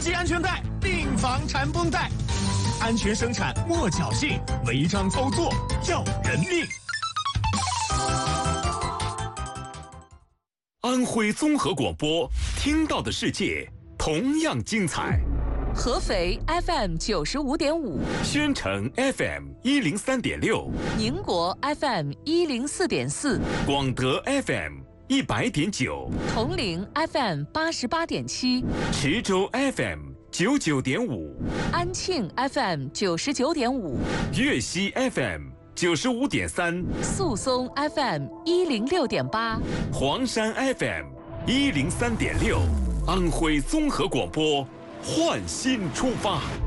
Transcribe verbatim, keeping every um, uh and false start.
系安全带，并防缠绷带。安全生产莫侥幸，违章操作要人命。 安徽综合广播，听到的世界同样精彩。 合肥 F M 九十五点五， 宣城 F M 一零三点六， 宁国 F M 一零四点四， 广德 F M 一百点九， 铜陵 F M 八十八点七， 池州 F M 九九点五， 安庆 F M 九十九点五， 粤西 F M 九十五点三， 宿松 F M 一零六点八， 黄山 F M 一零三点六，安徽综合广播，焕新出发。